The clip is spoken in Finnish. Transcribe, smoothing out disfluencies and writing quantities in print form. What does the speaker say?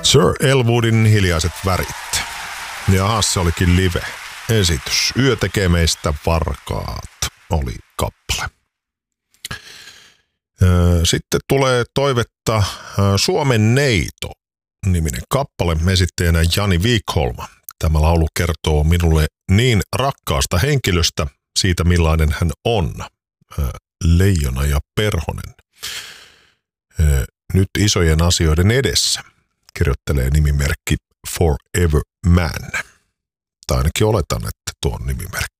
Sir Elwoodin Hiljaiset värit. Ja se olikin live-esitys. Yö tekee meistä varkaat oli kappale. Sitten tulee toivetta Suomen neito -niminen kappale, esittäjänä Jani Wikholm. Tämä laulu kertoo minulle niin rakkaasta henkilöstä, siitä millainen hän on. Leijona ja perhonen. Nyt isojen asioiden edessä, kirjoittelee nimimerkki Forever Man. Tai ainakin oletan, että tuo on nimimerkki.